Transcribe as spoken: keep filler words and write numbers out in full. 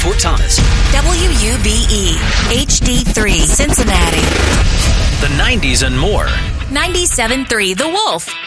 Fort Thomas. W U B E H D three Cincinnati. The nineties and more. ninety-seven point three The Wolf.